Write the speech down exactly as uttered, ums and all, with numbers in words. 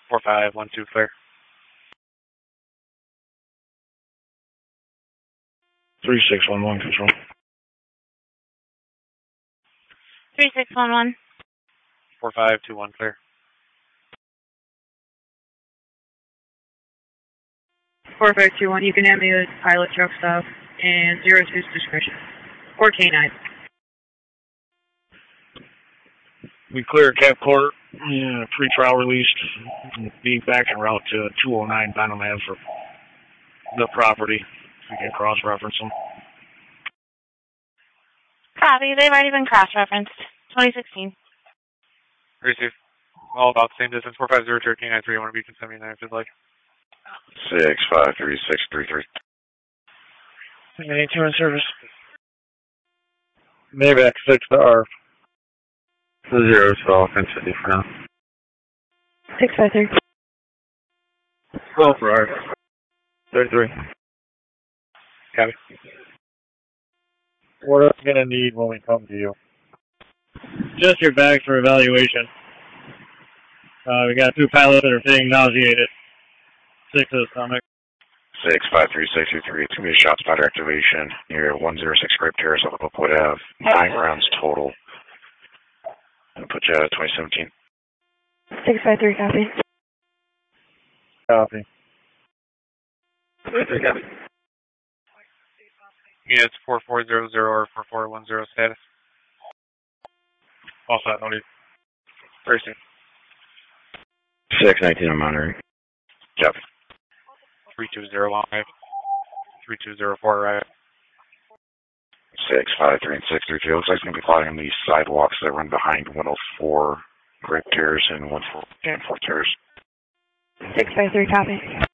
four five one two clear. three six one one control. three six one one. four five two one clear. four five two one, you can have me with pilot truck stop and zero two's discretion. Or K nine. We clear Cap Court, yeah, pre-trial released. Be back en route to two oh nine Benham Ave for the property. We can cross-reference them. Copy, they've already been cross-referenced. twenty sixteen. Receive. All about the same distance. four five zero two K nine three. I want to be seventy-nine if you'd like. six five three six three three. eighty-two in service. Mayback six to R. Zero to offense fifty for now. six five three. twelve for R. thirty-three. Copy. What are we going to need when we come to you? Just your bags for evaluation. Uh, we got two pilots that are being nauseated. Six of the stomach. six five three six two three. Two minute shot spotter activation near one oh six Grape Terrace off of Oakwood Ave. Nine rounds total. I'll put you at twenty seventeen. six five three, copy. Copy. Copy. Yeah, it's four four zero zero or four four one zero status. All set, no need. Thursday. six nineteen, I'm monitoring. Copy. three two zero long right. three two zero four right. six five three and six three two. Looks like it's going to be plotting on these sidewalks that run behind one oh four Grape Terrace and one four and four Terrace. six five three, copy.